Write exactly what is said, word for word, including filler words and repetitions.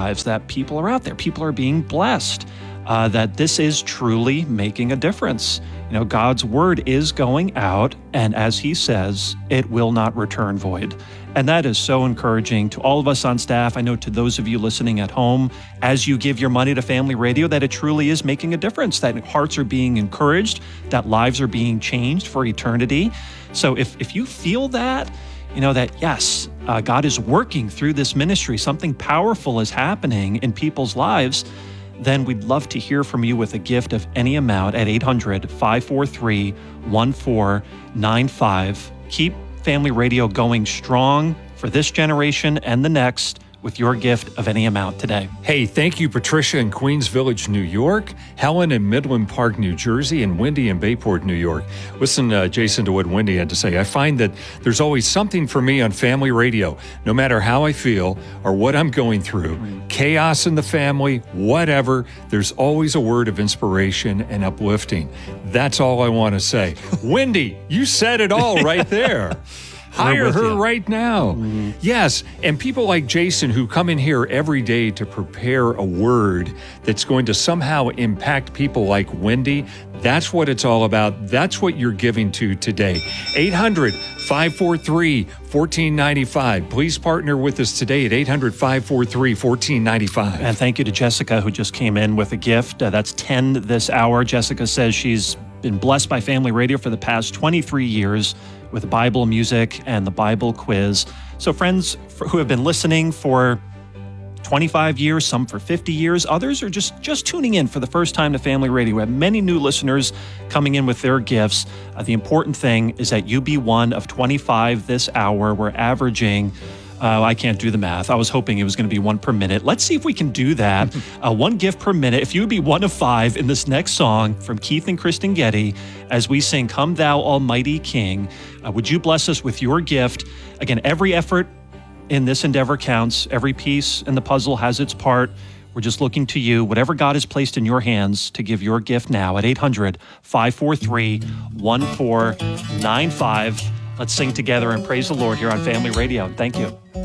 lives that people are out there. People are being blessed, uh, that this is truly making a difference. You know, God's word is going out, and as he says, it will not return void. And that is so encouraging to all of us on staff. I know to those of you listening at home, as you give your money to Family Radio, that it truly is making a difference, that hearts are being encouraged, that lives are being changed for eternity. So if, if you feel that, you know, that yes, uh, God is working through this ministry, something powerful is happening in people's lives, then we'd love to hear from you with a gift of any amount at eight hundred, five four three, one four nine five. Keep Family Radio going strong for this generation and the next with your gift of any amount today. Hey, thank you, Patricia in Queens Village, New York, Helen in Midland Park, New Jersey, and Wendy in Bayport, New York. Listen, uh, Jason, to what Wendy had to say. I find that there's always something for me on Family Radio, no matter how I feel or what I'm going through, mm-hmm. chaos in the family, whatever, there's always a word of inspiration and uplifting. That's all I want to say. Wendy, you said it all right there. Hire her you. right now. Mm-hmm. Yes, and people like Jason who come in here every day to prepare a word that's going to somehow impact people like Wendy, that's what it's all about. That's what you're giving to today. eight hundred, five four three, one four nine five. Please partner with us today at eight hundred, five four three, one four nine five. And thank you to Jessica who just came in with a gift. Uh, that's ten this hour. Jessica says she's been blessed by Family Radio for the past twenty-three years with Bible music and the Bible quiz. So friends who have been listening for twenty-five years, some for fifty years, others are just, just tuning in for the first time to Family Radio. We have many new listeners coming in with their gifts. Uh, the important thing is that you be one of twenty-five this hour. We're averaging Uh, I can't do the math. I was hoping it was going to be one per minute. Let's see if we can do that. uh, one gift per minute. If you would be one of five in this next song from Keith and Kristen Getty, as we sing, Come Thou Almighty King, uh, would you bless us with your gift? Again, every effort in this endeavor counts. Every piece in the puzzle has its part. We're just looking to you, whatever God has placed in your hands, to give your gift now at eight hundred, five four three, one four nine five. Let's sing together and praise the Lord here on Family Radio. Thank you.